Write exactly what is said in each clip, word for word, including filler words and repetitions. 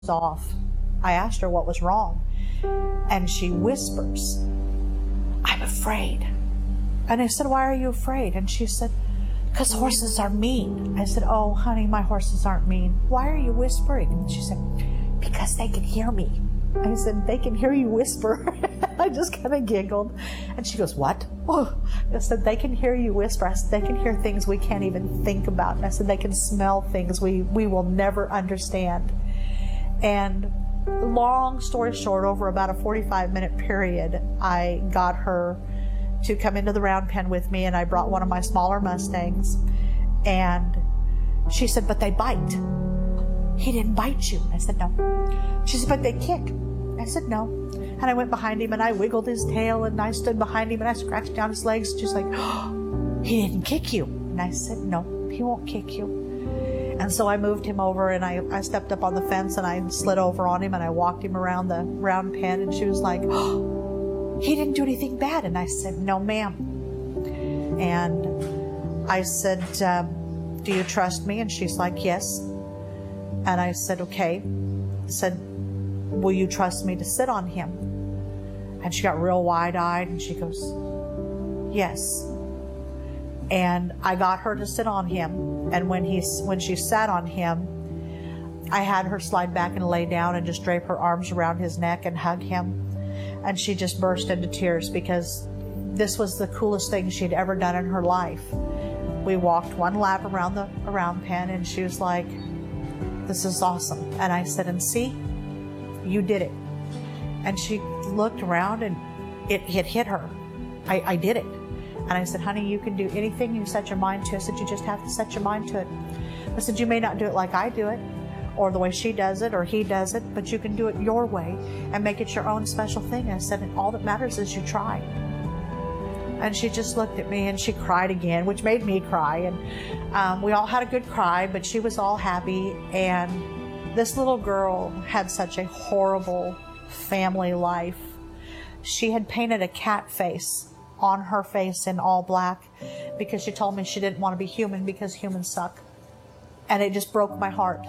off. I asked her what was wrong, and she whispers, "I'm afraid." And I said, "Why are you afraid?" And she said, "Because horses are mean." I said, "Oh, honey, my horses aren't mean. Why are you whispering?" And she said, "Because they can hear me." I said, "They can hear you whisper." I just kind of giggled. And she goes, "What?" Oh. I said, "They can hear you whisper." I said, "They can hear things we can't even think about." And I said, "They can smell things we, we will never understand." And long story short, over about a forty-five minute period, I got her to come into the round pen with me, and I brought one of my smaller Mustangs. And she said, "But they bite." "He didn't bite you." I said, "No." She said, "But they kick." I said, "No." And I went behind him and I wiggled his tail and I stood behind him and I scratched down his legs. She's like, "Oh, he didn't kick you." And I said, "No, he won't kick you." And so I moved him over and I, I stepped up on the fence and I slid over on him and I walked him around the round pen, and she was like, "Oh, he didn't do anything bad." And I said, "No, ma'am." And I said, um, "Do you trust me?" And she's like, "Yes." And I said, "Okay." I said, "Will you trust me to sit on him?" And she got real wide-eyed and she goes, "Yes." And I got her to sit on him, and when he when she sat on him, I had her slide back and lay down and just drape her arms around his neck and hug him. And she just burst into tears because this was the coolest thing she'd ever done in her life. We walked one lap around the around pen and she was like, "This is awesome." And I said, "And see, you did it." And she looked around and it, it hit her. I, I did it. And I said, "Honey, you can do anything you set your mind to." I said, "You just have to set your mind to it." I said, "You may not do it like I do it, or the way she does it, or he does it, but you can do it your way and make it your own special thing." I said, "And all that matters is you try." And she just looked at me and she cried again, which made me cry. And um, we all had a good cry, but she was all happy. And this little girl had such a horrible family life. She had painted a cat face on her face in all black because she told me she didn't want to be human because humans suck. And it just broke my heart.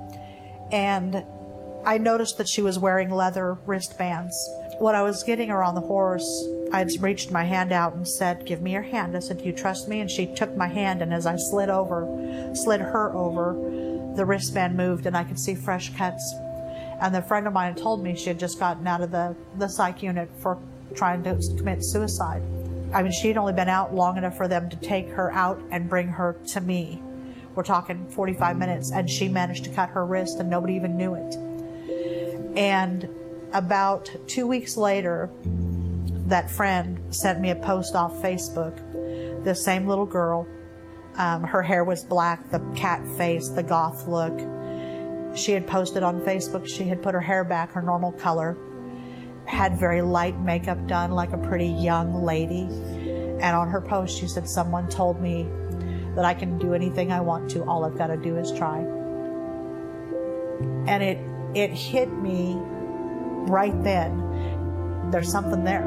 And I noticed that she was wearing leather wristbands. When I was getting her on the horse, I reached my hand out and said, "Give me your hand." I said, "Do you trust me?" And she took my hand, and as I slid over, slid her over, the wristband moved and I could see fresh cuts. And the friend of mine told me she had just gotten out of the, the psych unit for trying to commit suicide. I mean, she had only been out long enough for them to take her out and bring her to me. We're talking forty-five minutes, and she managed to cut her wrist and nobody even knew it. And about two weeks later, that friend sent me a post off Facebook. The same little girl, um, her hair was black, the cat face, the goth look. She had posted on Facebook, she had put her hair back her normal color, had very light makeup done like a pretty young lady. And on her post she said, "Someone told me that I can do anything I want to, all I've got to do is try." And it it hit me right then. There's something there.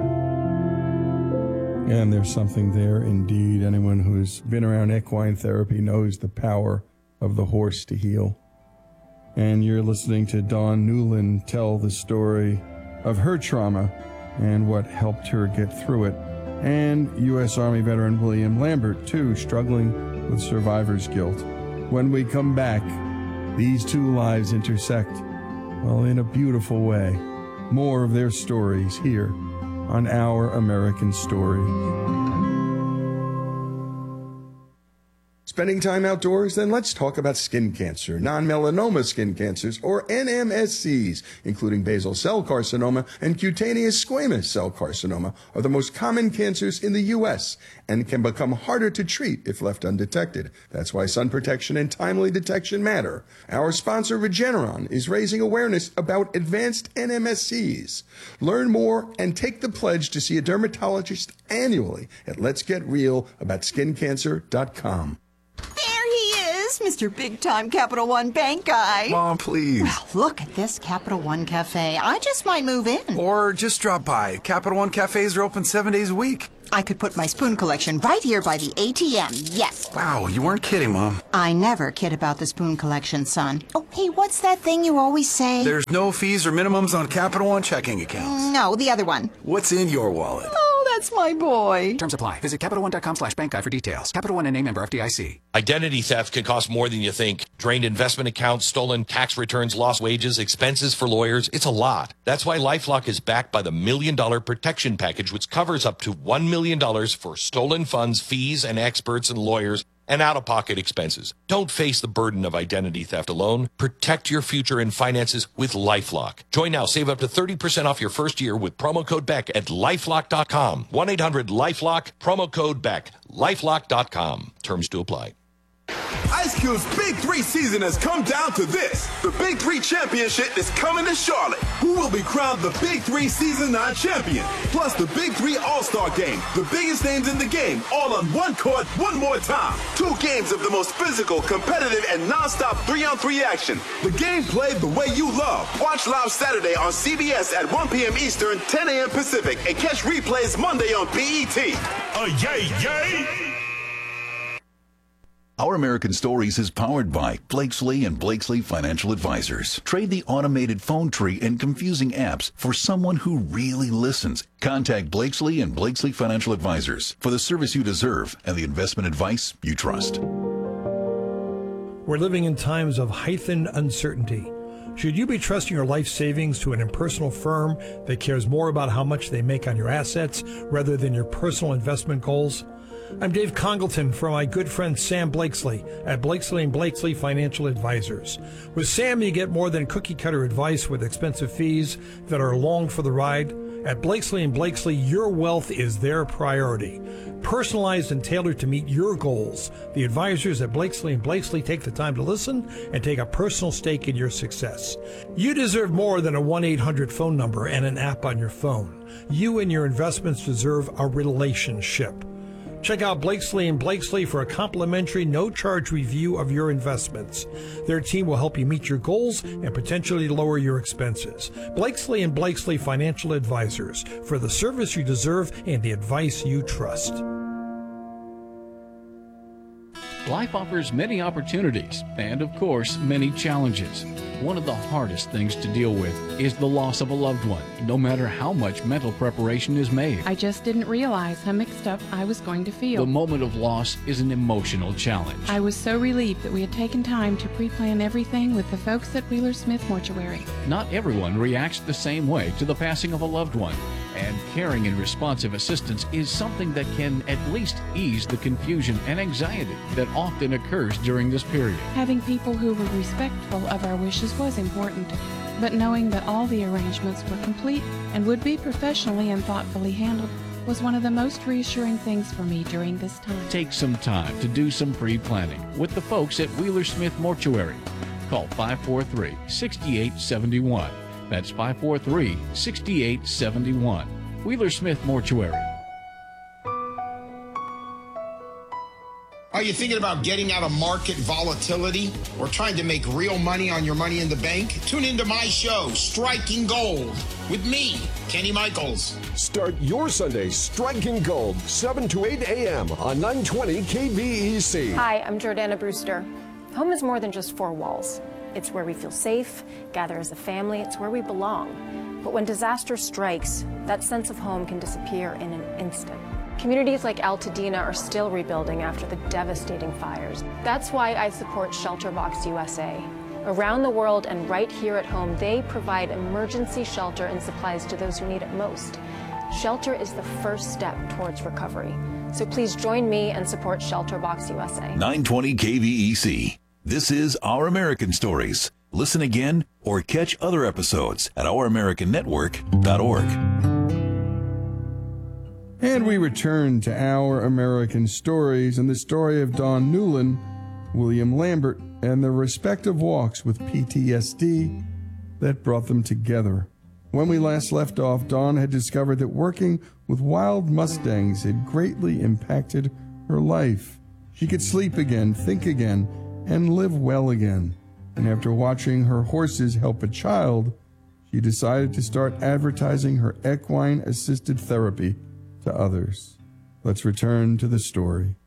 And there's something there indeed. Anyone who's been around equine therapy knows the power of the horse to heal. And you're listening to Dawn Newland tell the story of her trauma and what helped her get through it. And U S Army veteran William Lambert, too, struggling with survivor's guilt. When we come back, these two lives intersect, well, in a beautiful way. More of their stories here on Our American Stories. Spending time outdoors? Then let's talk about skin cancer. Non-melanoma skin cancers, or N M S Cs, including basal cell carcinoma and cutaneous squamous cell carcinoma, are the most common cancers in the U S and can become harder to treat if left undetected. That's why sun protection and timely detection matter. Our sponsor, Regeneron, is raising awareness about advanced N M S Cs. Learn more and take the pledge to see a dermatologist annually at lets get real about skin cancer dot com. There he is, Mister Big Time Capital One Bank guy. Mom, please. Well, look at this Capital One Cafe. I just might move in. Or just drop by. Capital One Cafes are open seven days a week. I could put my spoon collection right here by the A T M, yes. Wow, you weren't kidding, Mom. I never kid about the spoon collection, son. Oh, hey, what's that thing you always say? There's no fees or minimums on Capital One checking accounts. No, the other one. What's in your wallet? Oh, that's my boy. Terms apply. Visit CapitalOne.com slash bank guide for details. Capital One and a member F D I C. Identity theft can cost more than you think. Drained investment accounts, stolen tax returns, lost wages, expenses for lawyers. It's a lot. That's why LifeLock is backed by the Million Dollar Protection Package, which covers up to one million dollars for stolen funds, fees, and experts and lawyers, and out-of-pocket expenses. Don't face the burden of identity theft alone. Protect your future and finances with LifeLock. Join now. Save up to thirty percent off your first year with promo code Beck at lifelock dot com. one eight hundred lifelock, promo code Beck. lifelock dot com. Terms to apply. Ice Cube's Big Three season has come down to this. The Big Three Championship is coming to Charlotte. Who will be crowned the Big Three Season nine champion? Plus the Big Three All-Star Game. The biggest names in the game, all on one court, one more time. Two games of the most physical, competitive, and non-stop three-on-three action. The game played the way you love. Watch live Saturday on C B S at one p.m. Eastern, ten a.m. Pacific, and catch replays Monday on B E T. Uh, yay, yay! Our American Stories is powered by Blakesley and Blakesley Financial Advisors. Trade the automated phone tree and confusing apps for someone who really listens. Contact Blakesley and Blakesley Financial Advisors for the service you deserve and the investment advice you trust. We're living in times of heightened uncertainty. Should you be trusting your life savings to an impersonal firm that cares more about how much they make on your assets rather than your personal investment goals? I'm Dave Congleton from my good friend Sam Blakesley at Blakesley and Blakesley Financial Advisors. With Sam, you get more than cookie-cutter advice with expensive fees that are along for the ride. At Blakesley and Blakesley, your wealth is their priority. Personalized and tailored to meet your goals, the advisors at Blakesley and Blakesley take the time to listen and take a personal stake in your success. You deserve more than a one eight hundred phone number and an app on your phone. You and your investments deserve a relationship. Check out Blakesley and Blakesley for a complimentary, no-charge review of your investments. Their team will help you meet your goals and potentially lower your expenses. Blakesley and Blakesley Financial Advisors, for the service you deserve and the advice you trust. Life offers many opportunities and, of course, many challenges. One of the hardest things to deal with is the loss of a loved one, no matter how much mental preparation is made. I just didn't realize how mixed up I was going to feel. The moment of loss is an emotional challenge. I was so relieved that we had taken time to pre-plan everything with the folks at Wheeler Smith Mortuary. Not everyone reacts the same way to the passing of a loved one, and caring and responsive assistance is something that can at least ease the confusion and anxiety that often occurs during this period. Having people who were respectful of our wishes was important, but knowing that all the arrangements were complete and would be professionally and thoughtfully handled was one of the most reassuring things for me during this time. Take some time to do some pre-planning with the folks at Wheeler Smith Mortuary. Call five four three, six eight seven one. That's five four three, six eight seven one. Wheeler Smith Mortuary. Are you thinking about getting out of market volatility or trying to make real money on your money in the bank? Tune into my show, Striking Gold, with me, Kenny Michaels. Start your Sunday striking gold, seven to eight a.m. on nine twenty K B E C. Hi, I'm Jordana Brewster. Home is more than just four walls. It's where we feel safe, gather as a family. It's where we belong. But when disaster strikes, that sense of home can disappear in an instant. Communities like Altadena are still rebuilding after the devastating fires. That's why I support ShelterBox U S A. Around the world and right here at home, they provide emergency shelter and supplies to those who need it most. Shelter is the first step towards recovery. So please join me and support ShelterBox U S A. nine twenty K V E C. This is Our American Stories. Listen again or catch other episodes at our american network dot org. And we return to Our American Stories and the story of Dawn Newlin, William Lambert, and their respective walks with P T S D that brought them together. When we last left off, Dawn had discovered that working with wild mustangs had greatly impacted her life. She could sleep again, think again, and live well again. And after watching her horses help a child, she decided to start advertising her equine-assisted therapy to others. Let's return to the story.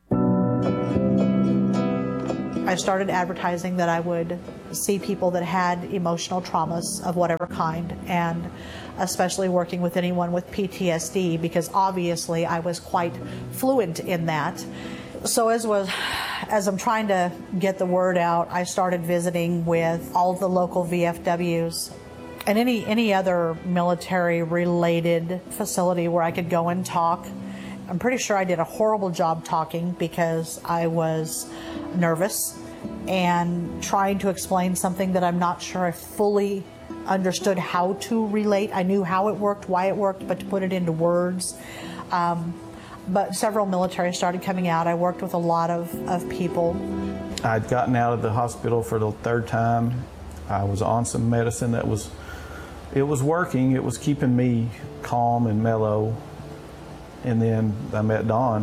I started advertising that I would see people that had emotional traumas of whatever kind, and especially working with anyone with P T S D, because obviously I was quite fluent in that. So as was, as I'm trying to get the word out, I started visiting with all the local V F Ws and any any other military-related facility where I could go and talk. I'm pretty sure I did a horrible job talking because I was nervous and trying to explain something that I'm not sure I fully understood how to relate. I knew how it worked, why it worked, but to put it into words. Um, but several military started coming out. I worked with a lot of, of people. I'd gotten out of the hospital for the third time. I was on some medicine that was, it was working. It was keeping me calm and mellow. And then I met Don.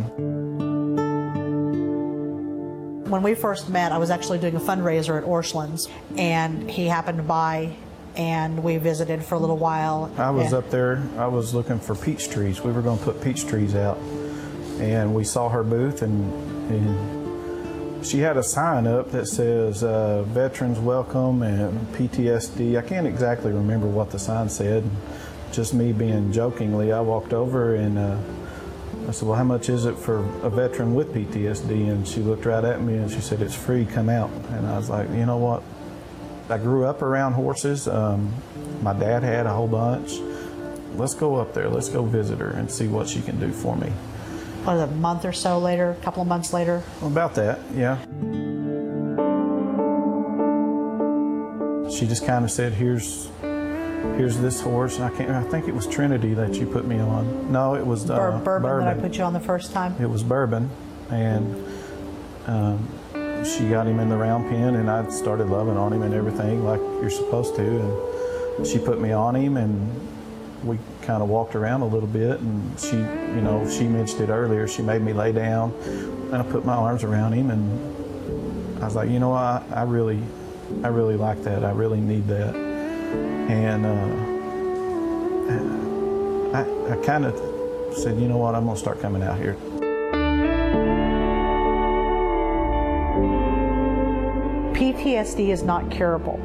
When we first met, I was actually doing a fundraiser at Orscheln's, and he happened by, and we visited for a little while. I was and up there, I was looking for peach trees. We were going to put peach trees out. And we saw her booth, and, and she had a sign up that says, uh, Veterans Welcome and P T S D. I can't exactly remember what the sign said. Just me being jokingly, I walked over and uh, I said, well, how much is it for a veteran with P T S D? And she looked right at me and she said, it's free, come out. And I was like, you know what? I grew up around horses. Um, my dad had a whole bunch. Let's go up there, let's go visit her and see what she can do for me. What was it, a month or so later, a couple of months later? About that, yeah. She just kind of said, here's here's this horse. I can't. I think it was Trinity that you put me on. No, it was uh, Bur bourbon, bourbon that I put you on the first time. It was Bourbon, and um, she got him in the round pen, and I started loving on him and everything like you're supposed to. And she put me on him, and we kind of walked around a little bit. And she, you know, she mentioned it earlier. She made me lay down, and I put my arms around him, and I was like, you know, I, I really, I really like that. I really need that. And uh, I, I kind of said, you know what, I'm going to start coming out here. P T S D is not curable.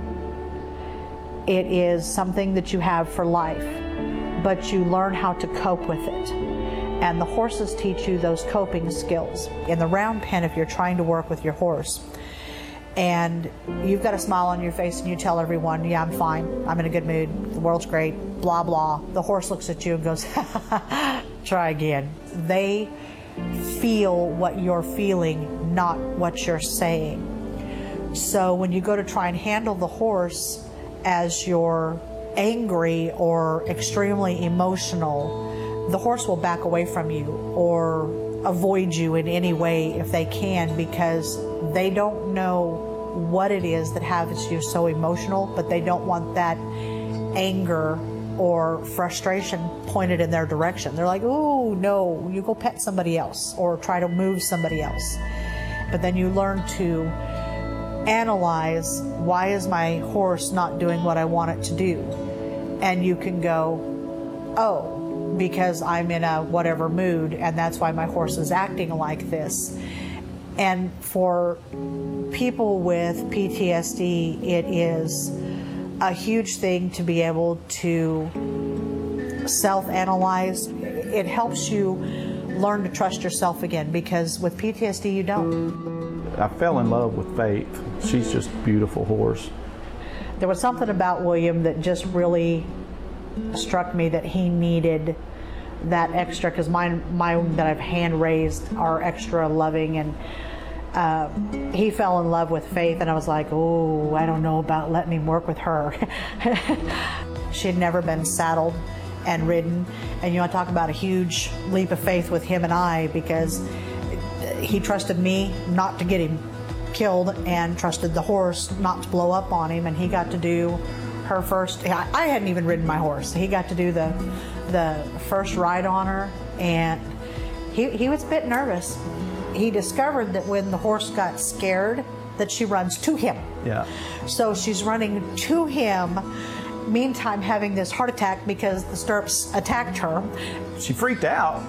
It is something that you have for life, but you learn how to cope with it. And the horses teach you those coping skills. In the round pen, if you're trying to work with your horse, and you've got a smile on your face and you tell everyone, yeah, I'm fine, I'm in a good mood, the world's great, blah, blah. The horse looks at you and goes, try again. They feel what you're feeling, not what you're saying. So when you go to try and handle the horse as you're angry or extremely emotional, the horse will back away from you or avoid you in any way if they can, because they don't know what it is that has you so emotional, but they don't want that anger or frustration pointed in their direction. They're like, oh no, you go pet somebody else or try to move somebody else. But then you learn to analyze, why is my horse not doing what I want it to do? And you can go, oh, because I'm in a whatever mood, and that's why my horse is acting like this. And for people with P T S D, it is a huge thing to be able to self-analyze. It helps you learn to trust yourself again, because with P T S D, you don't. I fell in love with Faith. She's just a beautiful horse. There was something about William that just really struck me, that he needed that extra, because mine, mine that I've hand raised are extra loving, and uh, he fell in love with Faith, and I was like, oh, I don't know about letting him work with her. She had never been saddled and ridden, and you want to talk about a huge leap of faith with him and I, because he trusted me not to get him killed and trusted the horse not to blow up on him, and he got to do her first. I hadn't even ridden my horse. He got to do the the first ride on her, and he, he was a bit nervous. He discovered that when the horse got scared, that she runs to him. Yeah. So she's running to him, meantime having this heart attack because the stirrups attacked her. She freaked out,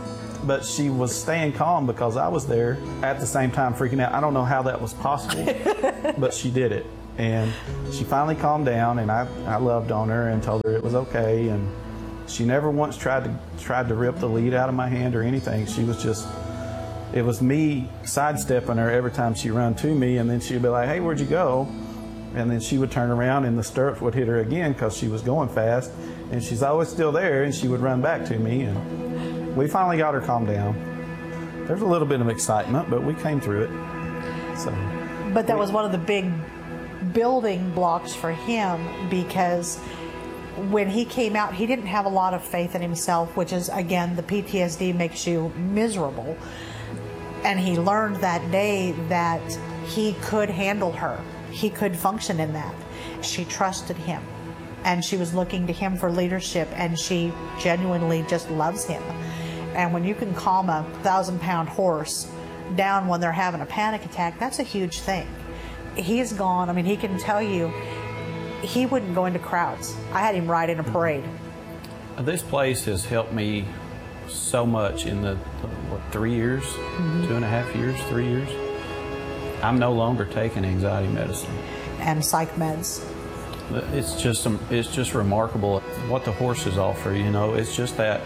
but she was staying calm because I was there at the same time freaking out. I don't know how that was possible, but she did it. And she finally calmed down, and I, I loved on her and told her it was okay. And she never once tried to tried to rip the lead out of my hand or anything. She was just, it was me sidestepping her every time she ran to me, and then she'd be like, hey, where'd you go? And then she would turn around and the stirrups would hit her again because she was going fast. And she's always still there, and she would run back to me. And we finally got her calmed down. There's a little bit of excitement, but we came through it. So, but that was one of the big building blocks for him, because when he came out, he didn't have a lot of faith in himself, which is, again, the P T S D makes you miserable. And he learned that day that he could handle her. He could function in that. She trusted him, and she was looking to him for leadership, and she genuinely just loves him. And when you can calm a thousand pound horse down when they're having a panic attack, that's a huge thing. He's gone. I mean, he can tell you he wouldn't go into crowds. I had him ride in a parade. This place has helped me so much in the, what, three years, mm-hmm. two and a half years, three years. I'm no longer taking anxiety medicine. And psych meds. It's just, it's just remarkable what the horses offer, you know. It's just that,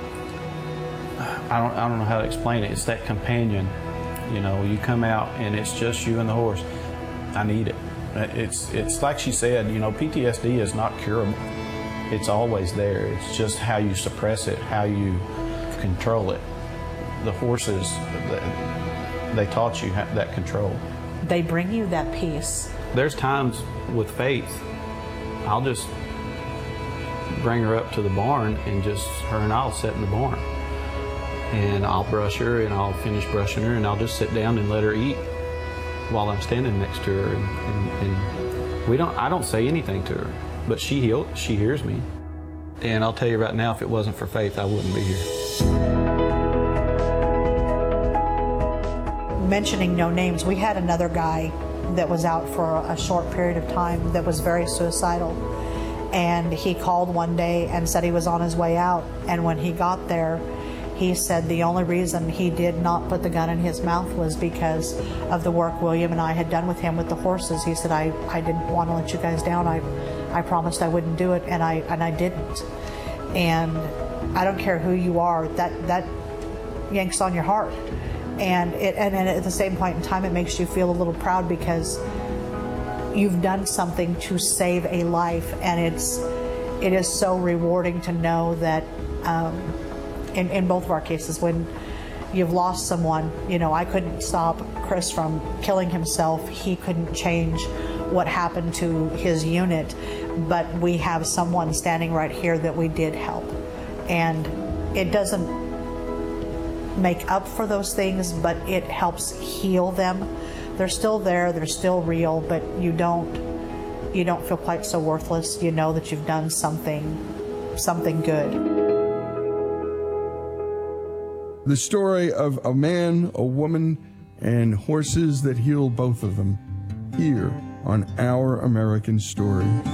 I don't, I don't know how to explain it. It's that companion, you know. You come out and it's just you and the horse. I need it. It's, it's like she said, you know, P T S D is not curable. It's always there. It's just how you suppress it, how you control it. The horses, they taught you that control. They bring you that peace. There's times with Faith, I'll just bring her up to the barn and just, her and I'll sit in the barn. And I'll brush her and I'll finish brushing her and I'll just sit down and let her eat while I'm standing next to her. And, and, and we don't, I don't say anything to her, but she, heal, she hears me. And I'll tell you right now, if it wasn't for Faith, I wouldn't be here. Mentioning no names, we had another guy that was out for a short period of time that was very suicidal. And he called one day and said he was on his way out. And when he got there, he said the only reason he did not put the gun in his mouth was because of the work William and I had done with him with the horses. He said, I, I didn't want to let you guys down. I, I promised I wouldn't do it, and I, and I didn't. And I don't care who you are, that, that yanks on your heart. And, it, and and at the same point in time, it makes you feel a little proud because you've done something to save a life, and it's it is so rewarding to know that um, in, in both of our cases, when you've lost someone, you know, I couldn't stop Chris from killing himself. He couldn't change what happened to his unit, but we have someone standing right here that we did help. And it doesn't make up for those things, but it helps heal them. They're still there, they're still real, but you don't you don't feel quite so worthless. You know that you've done something something good. The story of a man, a woman, and horses that healed both of them, here on Our American Story.